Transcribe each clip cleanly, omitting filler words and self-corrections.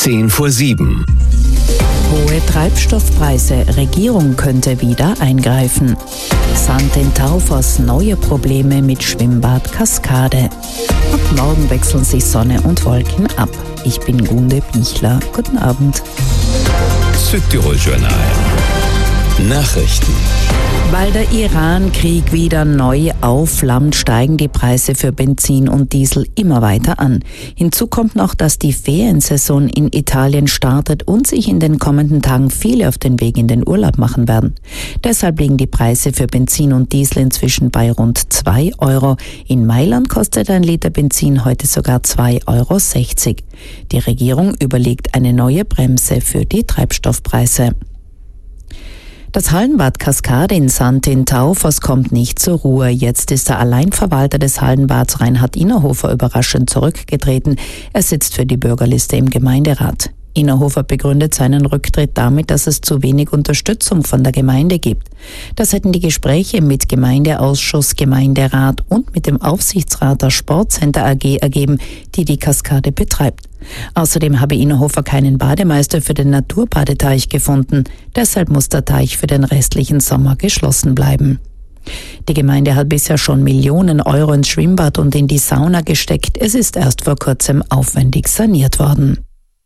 6:10 Hohe Treibstoffpreise. Regierung könnte wieder eingreifen. Sand in Taufers, neue Probleme mit Schwimmbad Kaskade. Und morgen wechseln sich Sonne und Wolken ab. Ich bin Gunde Bichler. Guten Abend. Südtirol-Journal. Nachrichten. Weil der Iran-Krieg wieder neu aufflammt, steigen die Preise für Benzin und Diesel immer weiter an. Hinzu kommt noch, dass die Feriensaison in Italien startet und sich in den kommenden Tagen viele auf den Weg in den Urlaub machen werden. Deshalb liegen die Preise für Benzin und Diesel inzwischen bei rund 2 Euro. In Mailand kostet ein Liter Benzin heute sogar 2,60 Euro. Die Regierung überlegt eine neue Bremse für die Treibstoffpreise. Das Hallenbad Kaskade in Sand in Taufers kommt nicht zur Ruhe. Jetzt ist der Alleinverwalter des Hallenbads Reinhard Innerhofer überraschend zurückgetreten. Er sitzt für die Bürgerliste im Gemeinderat. Innerhofer begründet seinen Rücktritt damit, dass es zu wenig Unterstützung von der Gemeinde gibt. Das hätten die Gespräche mit Gemeindeausschuss, Gemeinderat und mit dem Aufsichtsrat der Sportcenter AG ergeben, die die Kaskade betreibt. Außerdem habe Innerhofer keinen Bademeister für den Naturbadeteich gefunden. Deshalb muss der Teich für den restlichen Sommer geschlossen bleiben. Die Gemeinde hat bisher schon Millionen Euro ins Schwimmbad und in die Sauna gesteckt. Es ist erst vor kurzem aufwendig saniert worden.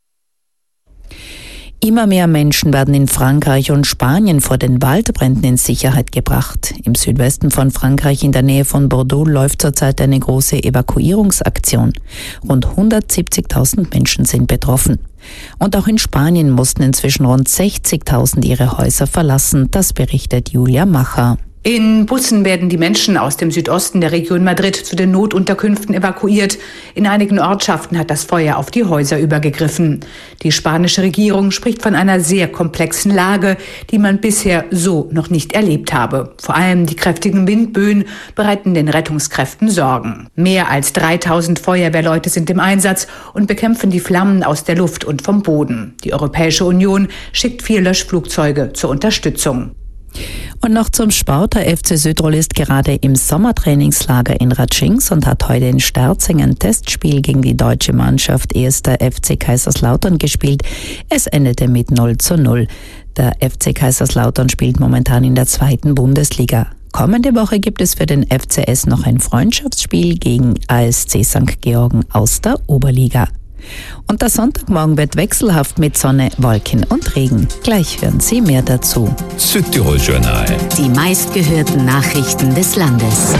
Immer mehr Menschen werden in Frankreich und Spanien vor den Waldbränden in Sicherheit gebracht. Im Südwesten von Frankreich in der Nähe von Bordeaux läuft zurzeit eine große Evakuierungsaktion. Rund 170.000 Menschen sind betroffen. Und auch in Spanien mussten inzwischen rund 60.000 ihre Häuser verlassen. Das berichtet Julia Macher. In Bussen werden die Menschen aus dem Südosten der Region Madrid zu den Notunterkünften evakuiert. In einigen Ortschaften hat das Feuer auf die Häuser übergegriffen. Die spanische Regierung spricht von einer sehr komplexen Lage, die man bisher so noch nicht erlebt habe. Vor allem die kräftigen Windböen bereiten den Rettungskräften Sorgen. Mehr als 3.000 Feuerwehrleute sind im Einsatz und bekämpfen die Flammen aus der Luft und vom Boden. Die Europäische Union schickt 4 Löschflugzeuge zur Unterstützung. Und noch zum Sport. Der FC Südtirol ist gerade im Sommertrainingslager in Ratschings und hat heute in Sterzing ein Testspiel gegen die deutsche Mannschaft 1. FC Kaiserslautern gespielt. Es endete mit 0:0. Der FC Kaiserslautern spielt momentan in der 2. Bundesliga. Kommende Woche gibt es für den FCS noch ein Freundschaftsspiel gegen ASC St. Georgen aus der Oberliga. Und der Sonntagmorgen wird wechselhaft mit Sonne, Wolken und Regen. Gleich hören Sie mehr dazu. Südtirol-Journal. Die meistgehörten Nachrichten des Landes.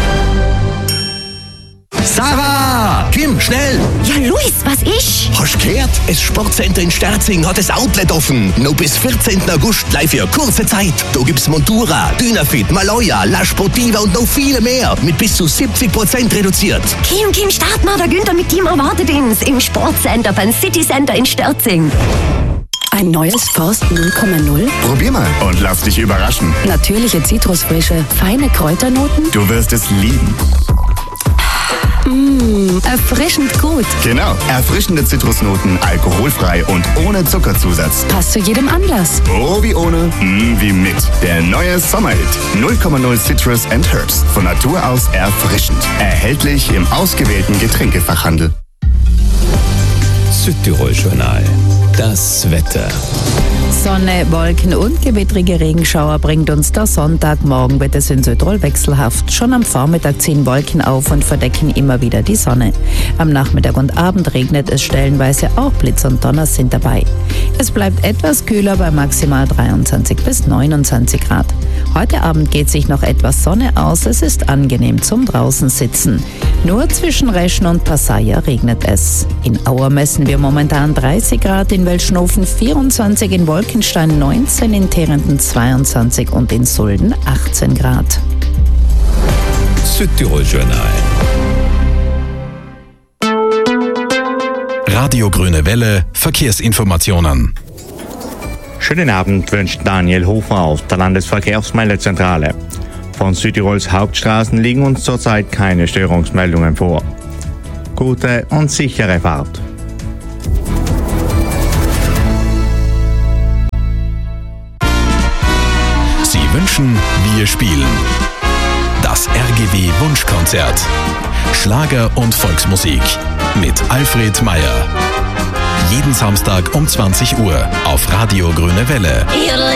Sarah! Kim, schnell! Ja, Luis, was ist? Hast du gehört? Das Sportcenter in Sterzing hat das Outlet offen. Noch bis 14. August live für kurze Zeit. Da gibt's Montura, Dynafit, Maloja, La Sportiva und noch viele mehr. Mit bis zu 70% reduziert. Kim, start mal. Der Günther mit Team erwartet uns im Sportcenter beim City Center in Sterzing. Ein neues Forst 0,0? Probier mal und lass dich überraschen. Natürliche Zitrusfrische, feine Kräuternoten? Du wirst es lieben. Erfrischend gut. Genau, erfrischende Zitrusnoten, alkoholfrei und ohne Zuckerzusatz. Passt zu jedem Anlass. Oh wie ohne, wie mit. Der neue Sommerhit. 0,0 Citrus and Herbs. Von Natur aus erfrischend. Erhältlich im ausgewählten Getränkefachhandel. Südtirol-Journal. Das Wetter. Sonne, Wolken und gewittrige Regenschauer bringt uns der Sonntag. Morgen wird es in Südtirol wechselhaft. Schon am Vormittag ziehen Wolken auf und verdecken immer wieder die Sonne. Am Nachmittag und Abend regnet es stellenweise, auch Blitz und Donner sind dabei. Es bleibt etwas kühler bei maximal 23 bis 29 Grad. Heute Abend geht sich noch etwas Sonne aus. Es ist angenehm zum draußen sitzen. Nur zwischen Reschen und Passaia regnet es. In Auer messen wir momentan 30 Grad, in Welschnofen 24, in Wolkenstein 19, in Terenden 22 und in Sulden 18 Grad. Südtirol-Journal. Radio Grüne Welle, Verkehrsinformationen. Schönen Abend wünscht Daniel Hofer aus der Landesverkehrsmeldezentrale. Von Südtirols Hauptstraßen liegen uns zurzeit keine Störungsmeldungen vor. Gute und sichere Fahrt. Sie wünschen, wir spielen. Das RGW Wunschkonzert. Schlager und Volksmusik mit Alfred Meyer. Jeden jeden Samstag um 20 Uhr auf Radio Grüne Welle.